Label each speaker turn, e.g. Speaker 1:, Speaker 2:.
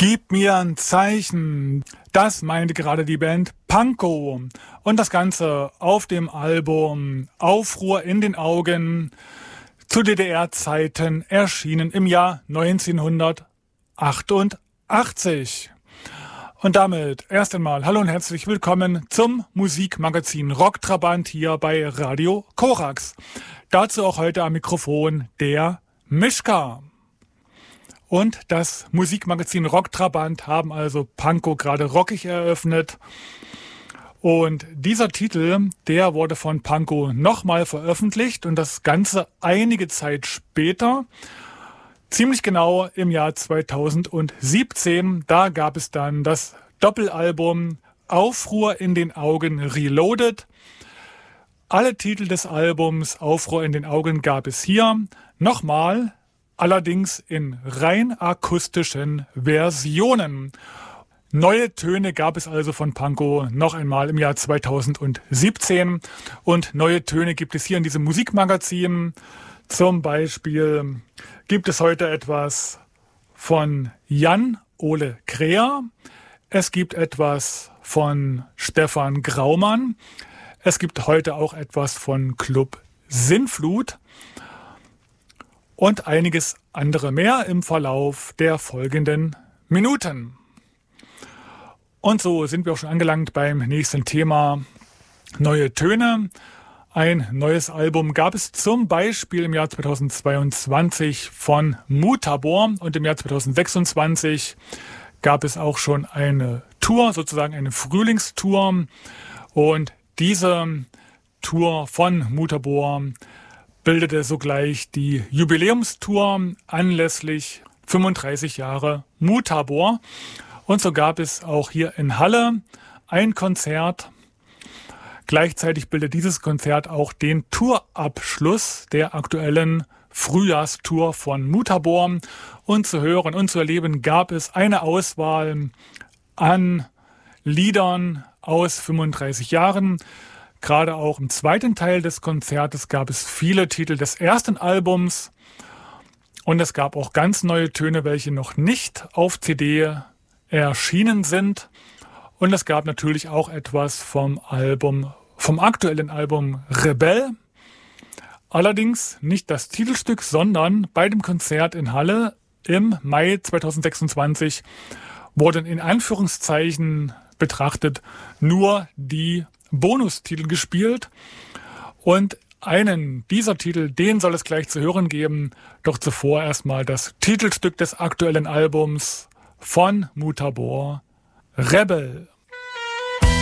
Speaker 1: Gib mir ein Zeichen. Das meinte gerade die Band Pankow. Und das Ganze auf dem Album Aufruhr in den Augen, zu DDR-Zeiten, erschienen im Jahr 1988. Und damit erst einmal hallo und herzlich willkommen zum Musikmagazin Rocktrabant hier bei Radio Korax. Dazu auch heute am Mikrofon der Mischka. Und das Musikmagazin Rocktrabant haben also Pankow gerade rockig eröffnet. Und dieser Titel, der wurde von Pankow nochmal veröffentlicht und das Ganze einige Zeit später, ziemlich genau im Jahr 2017. Da gab es dann das Doppelalbum Aufruhr in den Augen Reloaded. Alle Titel des Albums Aufruhr in den Augen gab es hier nochmal, allerdings in rein akustischen Versionen. Neue Töne gab es also von Pankow noch einmal im Jahr 2017 und neue Töne gibt es hier in diesem Musikmagazin. Zum Beispiel gibt es heute etwas von Jan Ole Kreher, es gibt etwas von Stefan Graumann, es gibt heute auch etwas von Club Sinnflut und einiges andere mehr im Verlauf der folgenden Minuten. Und so sind wir auch schon angelangt beim nächsten Thema: neue Töne. Ein neues Album gab es zum Beispiel im Jahr 2022 von Mutabor und im Jahr 2026 gab es auch schon eine Tour, sozusagen eine Frühlingstour. Und diese Tour von Mutabor bildete sogleich die Jubiläumstour anlässlich 35 Jahre Mutabor. Und so gab es auch hier in Halle ein Konzert. Gleichzeitig bildet dieses Konzert auch den Tourabschluss der aktuellen Frühjahrstour von Mutabor. Und zu hören und zu erleben gab es eine Auswahl an Liedern aus 35 Jahren. Gerade auch im zweiten Teil des Konzertes gab es viele Titel des ersten Albums. Und es gab auch ganz neue Töne, welche noch nicht auf CD erschienen sind. Und es gab natürlich auch etwas vom aktuellen Album Rebell. Allerdings nicht das Titelstück, sondern bei dem Konzert in Halle im Mai 2026 wurden in Anführungszeichen betrachtet nur die Bonustitel gespielt. Und einen dieser Titel, den soll es gleich zu hören geben. Doch zuvor erstmal das Titelstück des aktuellen Albums von Mutabor, Rebel.